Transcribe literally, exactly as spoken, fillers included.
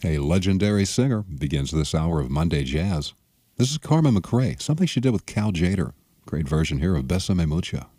A legendary singer begins this hour of Monday Jazz. This is Carmen McRae, something she did with Cal Jader. Great version here of Besame Mucho.